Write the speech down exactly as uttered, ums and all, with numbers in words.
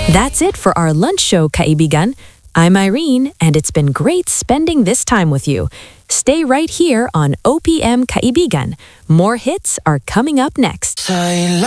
That's it for our lunch show, kaibigan. I'm Irene, and it's been great spending this time with you. Stay right here on O P M Kaibigan. More hits are coming up next.